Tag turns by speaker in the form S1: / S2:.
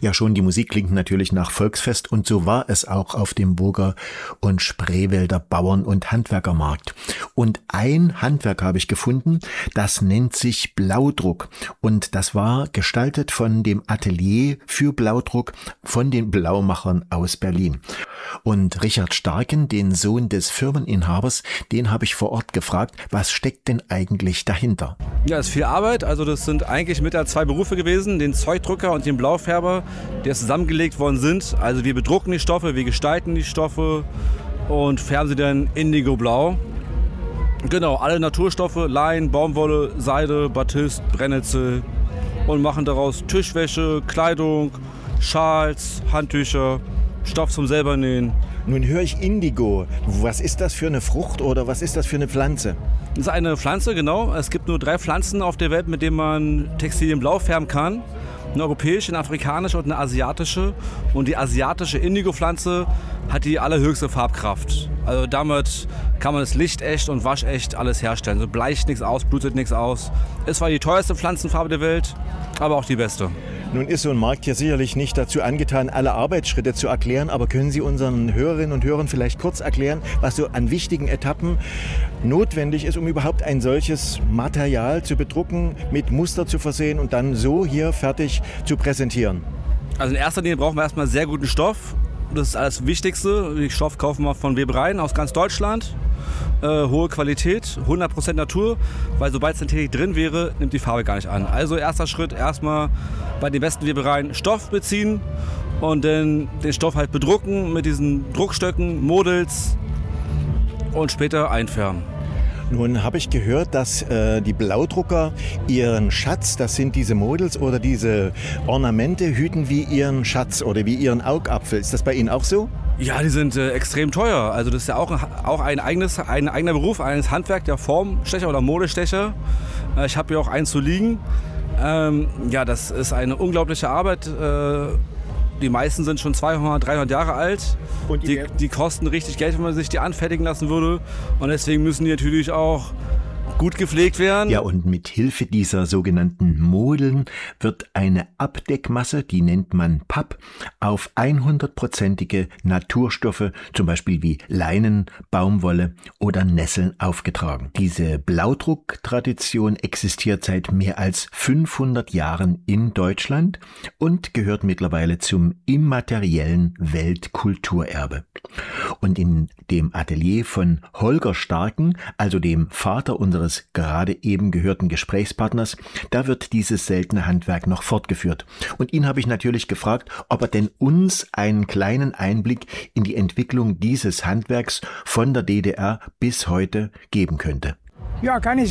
S1: Ja, schon die Musik klingt natürlich nach Volksfest und so war es auch auf dem Burger- und Spreewälder Bauern- und Handwerkermarkt. Und ein Handwerk habe ich gefunden, das nennt sich Blaudruck und das war gestaltet von dem Atelier für Blaudruck von den Blaumachern aus Berlin. Und Richard Starken, den Sohn des Firmeninhabers, den habe ich vor Ort gefragt, was steckt denn eigentlich dahinter?
S2: Ja, es ist viel Arbeit. Also das sind eigentlich mit zwei Berufe gewesen, den Zeugdrucker und den Blaufärber, die zusammengelegt worden sind. Also wir bedrucken die Stoffe, wir gestalten die Stoffe und färben sie dann indigoblau. Genau, alle Naturstoffe, Lein, Baumwolle, Seide, Batist, Brennnessel und machen daraus Tischwäsche, Kleidung, Schals, Handtücher, Stoff zum selber nähen.
S1: Nun höre ich Indigo. Was ist das für eine Frucht oder was ist das für eine Pflanze?
S2: Das ist eine Pflanze, genau. Es gibt nur 3 Pflanzen auf der Welt, mit denen man Textilien blau färben kann. Eine europäische, eine afrikanische und eine asiatische. Und die asiatische Indigo-Pflanze hat die allerhöchste Farbkraft. Also damit kann man es lichtecht und waschecht alles herstellen. So bleicht nichts aus, blutet nichts aus. Es war die teuerste Pflanzenfarbe der Welt, aber auch die beste.
S1: Nun ist so ein Markt ja sicherlich nicht dazu angetan, alle Arbeitsschritte zu erklären, aber können Sie unseren Hörerinnen und Hörern vielleicht kurz erklären, was so an wichtigen Etappen notwendig ist, um überhaupt ein solches Material zu bedrucken, mit Muster zu versehen und dann so hier fertig zu präsentieren?
S2: Also in erster Linie brauchen wir erstmal sehr guten Stoff. Das ist alles Wichtigste. Den Stoff kaufen wir von Webereien aus ganz Deutschland. Hohe Qualität, 100% Natur, weil sobald Synthetik drin wäre, nimmt die Farbe gar nicht an. Also erster Schritt, erstmal bei den besten Webereien Stoff beziehen und dann den Stoff halt bedrucken mit diesen Druckstöcken, Models und später einfärben.
S1: Nun habe ich gehört, dass die Blaudrucker ihren Schatz, das sind diese Models oder diese Ornamente, hüten wie ihren Schatz oder wie ihren Augapfel. Ist das bei Ihnen auch so?
S2: Ja, die sind extrem teuer. Also das ist ja auch ein eigener Beruf, eines Handwerk, der Formstecher oder Modestecher. Ich habe hier auch einen zu liegen. Ja, das ist eine unglaubliche Arbeit. Die meisten sind schon 200, 300 Jahre alt. Und die kosten richtig Geld, wenn man sich die anfertigen lassen würde. Und deswegen müssen die natürlich auch gut gepflegt werden.
S1: Ja, und mit Hilfe dieser sogenannten Modeln wird eine Abdeckmasse, die nennt man Papp, auf 100%ige Naturstoffe, zum Beispiel wie Leinen, Baumwolle oder Nesseln aufgetragen. Diese Blaudrucktradition existiert seit mehr als 500 Jahren in Deutschland und gehört mittlerweile zum immateriellen Weltkulturerbe. Und in dem Atelier von Holger Starken, also dem Vater unseres gerade eben gehörten Gesprächspartners, da wird dieses seltene Handwerk noch fortgeführt. Und ihn habe ich natürlich gefragt, ob er denn uns einen kleinen Einblick in die Entwicklung dieses Handwerks von der DDR bis heute geben könnte.
S3: Ja, kann ich